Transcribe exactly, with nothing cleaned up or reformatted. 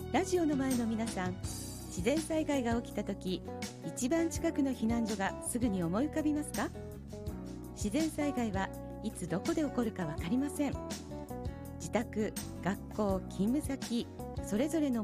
ラジオの前の皆さん、自然災害が起きた時、一番近くの避難所がすぐに思い浮かびますか？自然災害はいつどこで起こるか分かりません。自宅、学校、勤務先、それぞれの